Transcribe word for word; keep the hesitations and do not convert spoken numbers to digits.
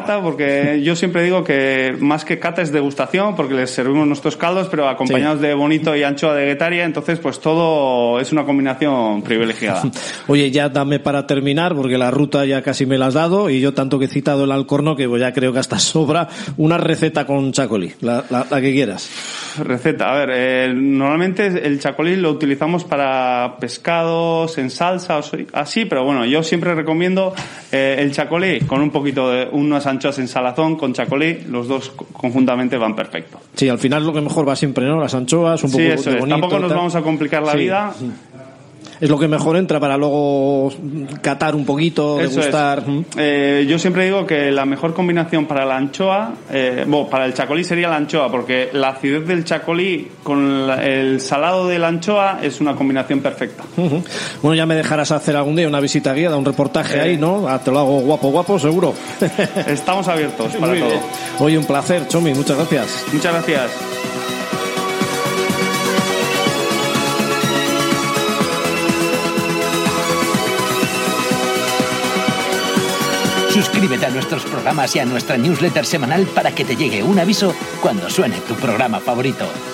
cata, porque yo siempre digo que más que cata es degustación, porque les servimos nuestros caldos, pero acompañados sí. de bonito y anchoa de Guetaria, entonces pues todo es una combinación privilegiada. Oye, ya dame para terminar, porque la ruta ya casi me la has dado, y yo tanto que he citado el Alcorno que pues ya creo que hasta sobra una receta con chacolí, la, la, la que quieras. Receta, a ver, eh, normalmente el chacolí lo utilizamos para pescados, en salsa, o así, pero bueno, yo siempre recomiendo eh, el chacolí con un poquito de unas anchoas en salazón con chacolí, los dos conjuntamente van perfecto. Sí, al final lo que mejor va siempre, ¿no? Las anchoas, un poco sí, eso de es. bonito. Tampoco nos tal. vamos a complicar la sí. vida. Es lo que mejor entra para luego catar un poquito, Eso degustar. Es. Eh, yo siempre digo que la mejor combinación para la anchoa, eh, bueno, para el chacolí sería la anchoa, porque la acidez del chacolí con la, el salado de la anchoa es una combinación perfecta. Uh-huh. Bueno, ya me dejarás hacer algún día una visita guiada, un reportaje eh. ahí, ¿no? Ah, te lo hago guapo, guapo, seguro. Estamos abiertos para Muy todo. Bien. Oye, un placer, Chomi, muchas gracias. Muchas gracias. Suscríbete a nuestros programas y a nuestra newsletter semanal para que te llegue un aviso cuando suene tu programa favorito.